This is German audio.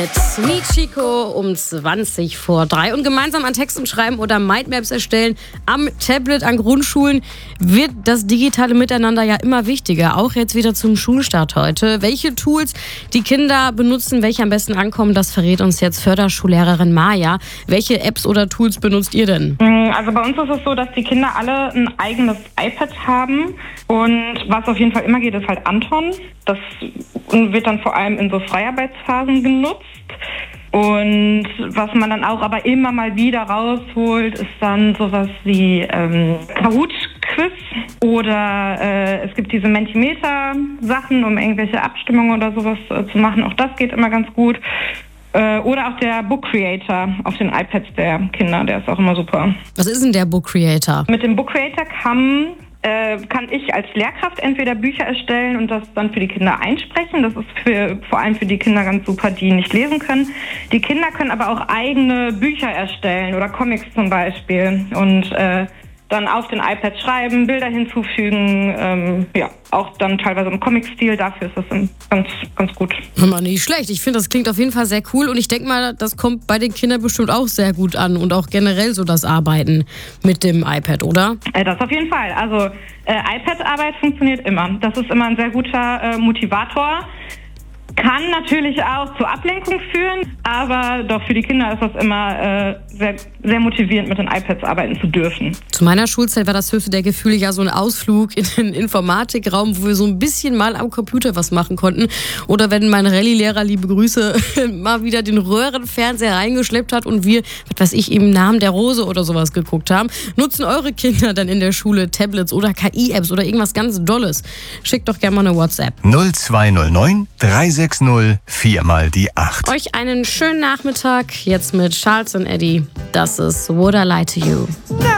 mit Sweet Chico um 20 vor 3. Und gemeinsam an Texten schreiben oder Mindmaps erstellen am Tablet an Grundschulen wird das digitale Miteinander ja immer wichtiger. Auch jetzt wieder zum Schulstart heute. Welche Tools die Kinder benutzen, welche am besten ankommen, das verrät uns jetzt Förderschullehrerin Maja. Welche Apps oder Tools benutzt ihr denn? Also bei uns ist es so, dass die Kinder alle ein eigenes iPad haben. Und was auf jeden Fall immer geht, ist halt Anton. Das wird dann vor allem in so Freiarbeitsphasen genutzt. Und was man dann auch aber immer mal wieder rausholt, ist dann sowas wie Kahoot-Quiz oder es gibt diese Mentimeter-Sachen, um irgendwelche Abstimmungen oder sowas zu machen. Auch das geht immer ganz gut. Oder auch der Book Creator auf den iPads der Kinder, der ist auch immer super. Was ist denn der Book Creator? Mit dem Book Creator kann ich als Lehrkraft entweder Bücher erstellen und das dann für die Kinder einsprechen. Das ist vor allem für die Kinder ganz super, die nicht lesen können. Die Kinder können aber auch eigene Bücher erstellen oder Comics zum Beispiel und dann auf den iPad schreiben, Bilder hinzufügen, auch dann teilweise im Comic-Stil. Dafür ist das ganz gut. Immer nicht schlecht. Ich finde, das klingt auf jeden Fall sehr cool und ich denke mal, das kommt bei den Kindern bestimmt auch sehr gut an und auch generell so das Arbeiten mit dem iPad, oder? Das auf jeden Fall. Also iPad-Arbeit funktioniert immer. Das ist immer ein sehr guter Motivator. Kann natürlich auch zur Ablenkung führen, aber doch für die Kinder ist das immer sehr, sehr motivierend, mit den iPads arbeiten zu dürfen. Zu meiner Schulzeit war das höchste der Gefühle ja so ein Ausflug in den Informatikraum, wo wir so ein bisschen mal am Computer was machen konnten. Oder wenn mein Rallye-Lehrer, liebe Grüße, mal wieder den Röhrenfernseher reingeschleppt hat und wir, was weiß ich, im Namen der Rose oder sowas geguckt haben. Nutzen eure Kinder dann in der Schule Tablets oder KI-Apps oder irgendwas ganz Dolles? Schickt doch gerne mal eine WhatsApp. 0209 360 4 mal die 8. Euch einen schönen Nachmittag jetzt mit Charles und Eddie. Das ist Would I Lie to You.